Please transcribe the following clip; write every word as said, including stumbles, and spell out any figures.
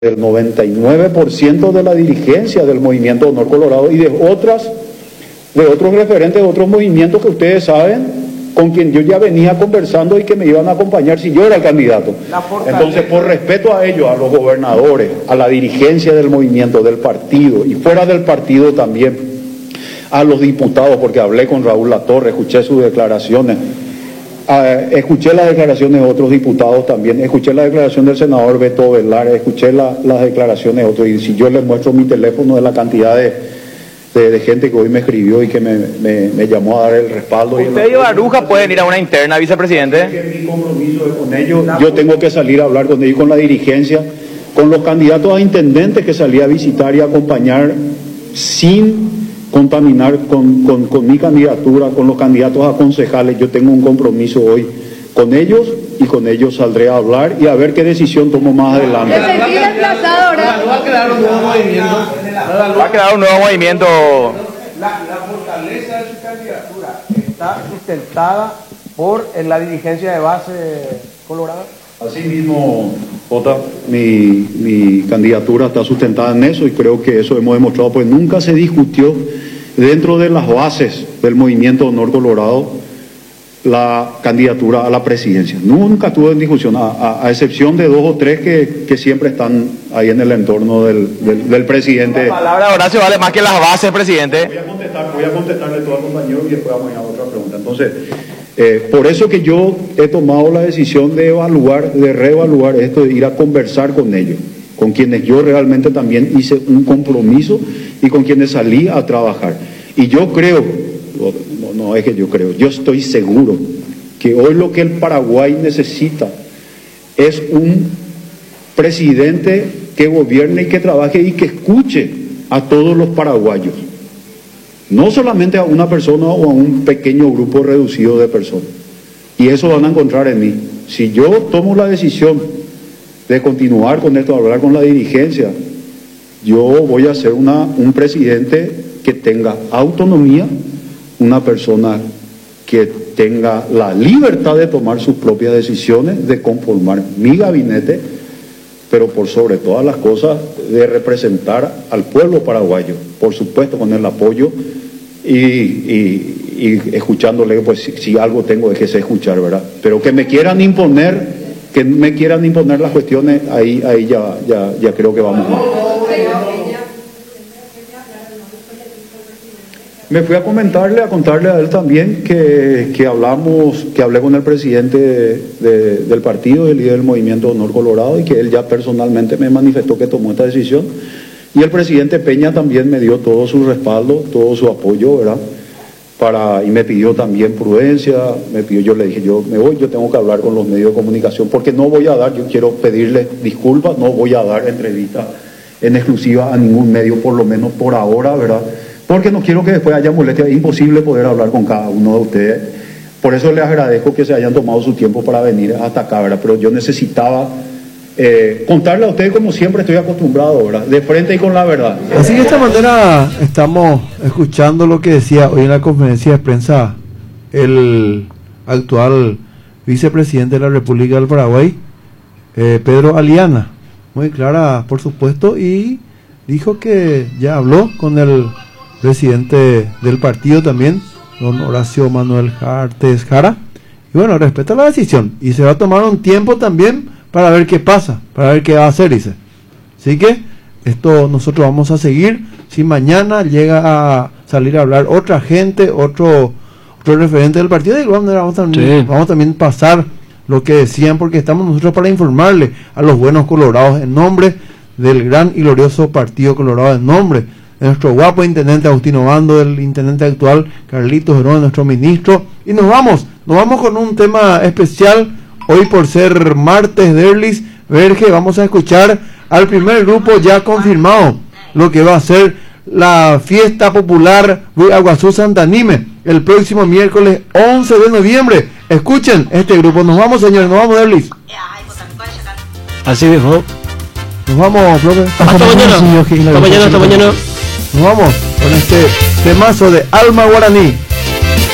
del noventa y nueve por ciento de la dirigencia del Movimiento Honor Colorado y de otras, de otros referentes de otros movimientos que ustedes saben, con quien yo ya venía conversando y que me iban a acompañar si yo era el candidato. Entonces, por respeto a ellos, a los gobernadores, a la dirigencia del movimiento, del partido y fuera del partido también, a los diputados, porque hablé con Raúl Latorre, escuché sus declaraciones, uh, escuché las declaraciones de otros diputados también, escuché la declaración del senador Beto Velar, escuché la, las declaraciones de otros, y si yo les muestro mi teléfono de la cantidad de De, de gente que hoy me escribió y que me, me, me llamó a dar el respaldo. ¿Usted y Baruja pueden ir a una interna, vicepresidente? Mi compromiso es con ellos. Yo tengo que salir a hablar con ellos, con la dirigencia, con los candidatos a intendentes que salí a visitar y a acompañar sin contaminar con, con, con mi candidatura, con los candidatos a concejales. Yo tengo un compromiso hoy con ellos y con ellos saldré a hablar y a ver qué decisión tomo más adelante. Va a quedar un nuevo movimiento. Va a quedar un nuevo movimiento. La, la fortaleza de su candidatura está sustentada por en la dirigencia de base colorada. Así mismo, Jota, mi, mi candidatura está sustentada en eso y creo que eso hemos demostrado, pues nunca se discutió dentro de las bases del Movimiento Honor Colorado la candidatura a la presidencia. Nunca estuvo en discusión, a, a, a excepción de dos o tres que, que siempre están ahí en el entorno del, del, del presidente. La palabra de Horacio vale más que las bases, presidente. Voy a contestar, voy a contestarle todo al compañero y después vamos a ir a otra pregunta. Entonces, eh, por eso que yo he tomado la decisión de evaluar, de reevaluar esto, de ir a conversar con ellos, con quienes yo realmente también hice un compromiso y con quienes salí a trabajar. Y yo creo, no, no es que yo creo, yo estoy seguro que hoy lo que el Paraguay necesita es un presidente que gobierne y que trabaje y que escuche a todos los paraguayos, no solamente a una persona o a un pequeño grupo reducido de personas. Y eso van a encontrar en mí. Si yo tomo la decisión de continuar con esto, hablar con la dirigencia, yo voy a ser una, un presidente que tenga autonomía, una persona que tenga la libertad de tomar sus propias decisiones, de conformar mi gabinete, pero por sobre todas las cosas de representar al pueblo paraguayo, por supuesto con el apoyo y, y, y escuchándole, pues si, si algo tengo es que sé escuchar, ¿verdad? Pero que me quieran imponer, que me quieran imponer las cuestiones, ahí, ahí ya, ya, ya creo que vamos mal. Me fui a comentarle, a contarle a él también que, que hablamos, que hablé con el presidente de, de, del partido, el líder del Movimiento Honor Colorado, y que él ya personalmente me manifestó que tomó esta decisión. Y el presidente Peña también me dio todo su respaldo, todo su apoyo, ¿verdad? Para, y me pidió también prudencia, me pidió, yo le dije, yo me voy, yo tengo que hablar con los medios de comunicación, porque no voy a dar, yo quiero pedirle disculpas, no voy a dar entrevistas en exclusiva a ningún medio, por lo menos por ahora, ¿verdad? Porque no quiero que después haya molestia, es imposible poder hablar con cada uno de ustedes. Por eso les agradezco que se hayan tomado su tiempo para venir hasta acá, ¿verdad? Pero yo necesitaba eh, contarle a ustedes como siempre estoy acostumbrado, ¿verdad? De frente y con la verdad. Así que de esta manera estamos escuchando lo que decía hoy en la conferencia de prensa el actual vicepresidente de la República del Paraguay, eh, Pedro Aliana. Muy clara, por supuesto, y dijo que ya habló con el presidente del partido también, don Horacio Manuel Jartes Jara, y bueno, respeta la decisión y se va a tomar un tiempo también para ver qué pasa, para ver qué va a hacer, dice. Así que esto nosotros vamos a seguir. Si mañana llega a salir a hablar otra gente, otro otro referente del partido, de igual manera vamos también, sí. vamos también pasar lo que decían, porque estamos nosotros para informarle a los buenos colorados en nombre del gran y glorioso Partido Colorado, en nombre de nuestro guapo intendente Agustino Bando, del intendente actual Carlitos Herón, nuestro ministro. Y nos vamos, nos vamos con un tema especial, hoy por ser martes de Erlis Verge, vamos a escuchar al primer grupo ya confirmado, lo que va a ser la fiesta popular Aguazú Santa Anime, el próximo miércoles once de noviembre. Escuchen este grupo, nos vamos señores, nos vamos de Erlis. Así mismo. Nos vamos, profe. Hasta, hasta mañana. Hasta mañana, hasta mañana. Nos vamos con este temazo de Alma Guaraní.